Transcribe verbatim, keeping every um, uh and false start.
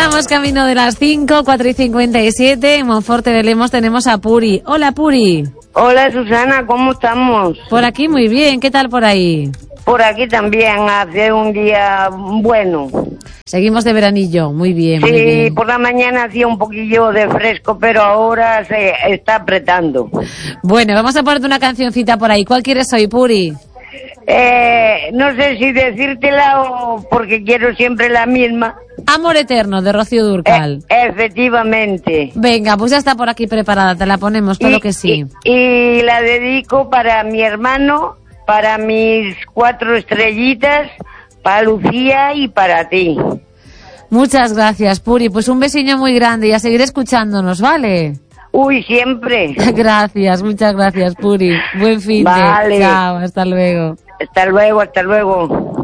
Vamos camino de las cinco, cuatro y cincuenta y siete. En Monforte de Lemos tenemos a Puri. Hola, Puri. Hola, Susana, ¿cómo estamos? Por aquí muy bien, ¿qué tal por ahí? Por aquí también hace un día bueno. Seguimos de veranillo, muy bien, sí, muy bien. Por la mañana hacía un poquillo de fresco, pero ahora se está apretando. Bueno, vamos a ponerte una cancioncita por ahí. ¿Cuál quieres hoy, Puri? Eh, no sé si decírtela o porque quiero siempre la misma. Amor Eterno, de Rocío Dúrcal. Eh, efectivamente. Venga, pues ya está por aquí preparada, te la ponemos, claro y, que sí. Y, y la dedico para mi hermano, para mis cuatro estrellitas, para Lucía y para ti. Muchas gracias, Puri. Pues un besiño muy grande y a seguir escuchándonos, ¿vale? Uy, siempre. Gracias, muchas gracias, Puri. Buen fin de. Vale. Chao, hasta luego. Hasta luego, hasta luego.